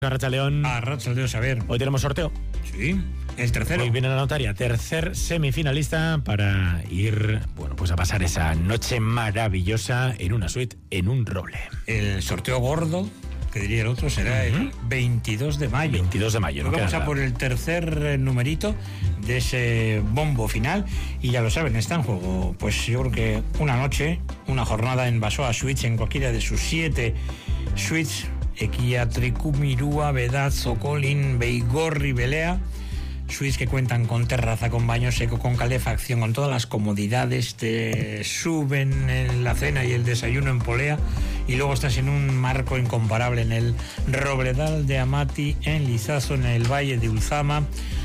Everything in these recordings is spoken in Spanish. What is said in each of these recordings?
Arratsaldeon. Arratsaldeon, saber. Hoy tenemos sorteo. Sí, el tercero. Hoy viene la notaria, tercer semifinalista para ir, pues a pasar esa noche maravillosa en una suite, en un roble. El sorteo gordo, que diría el otro, será el 22 de mayo. 22 de mayo. Nos vamos a por el tercer numerito de ese bombo final. Y ya lo saben, está en juego, pues yo creo que una noche, una jornada en Basoa Suites, en cualquiera de sus 7 suites. Ekia, Trikumirua, Vedat, Zocolin, Beigorri, Belea. Suites que cuentan con terraza, con baño seco, con calefacción, con todas las comodidades. Te suben en la cena y el desayuno en polea. Y luego estás en un marco incomparable en el Robledal de Amati, en Lizazo, en el Valle de Ulzama.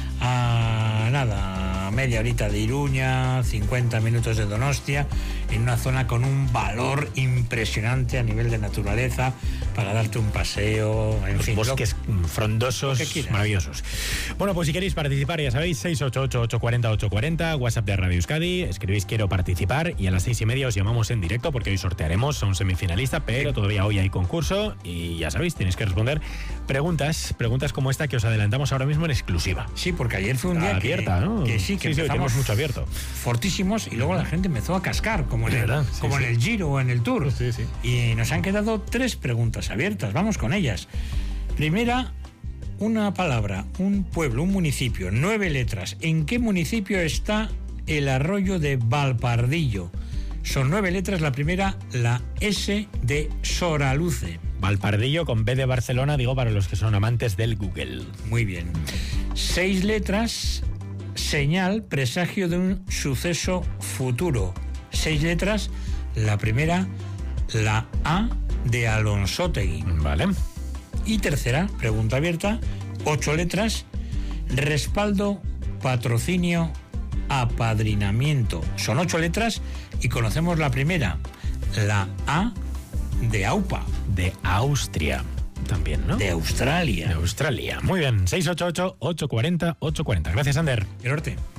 A media horita de Iruña, 50 minutos de Donostia, en una zona con un valor impresionante a nivel de naturaleza para darte un paseo, en fin, bosques frondosos maravillosos. Bueno, pues si queréis participar, ya sabéis, 688-840-840, WhatsApp de Radio Euskadi, escribís quiero participar y a las 6:30 os llamamos en directo porque hoy sortearemos a un semifinalista, pero todavía hoy hay concurso y ya sabéis, tenéis que responder preguntas como esta que os adelantamos ahora mismo en exclusiva. Sí, porque ayer fue un día abierta, ¿no? Que empezamos mucho abierto. Fortísimos y luego la gente empezó a cascar, como en el Giro o en el Tour. Sí. Y nos han quedado 3 preguntas abiertas, vamos con ellas. Primera, una palabra, un pueblo, un municipio, 9 letras. ¿En qué municipio está el arroyo de Valpardillo? Son 9 letras, la primera, la S de Soraluce. Valpardillo con B de Barcelona, digo, para los que son amantes del Google. Muy bien. 6 letras, señal, presagio de un suceso futuro. 6 letras, la primera, la A de Alonsotegui. Vale. Y tercera, pregunta abierta, 8 letras, respaldo, patrocinio, apadrinamiento. Son 8 letras y conocemos la primera, la A de AUPA. De Austria también, ¿no? De Australia. De Australia. Muy bien, 688-840-840. Gracias, Ander. El norte.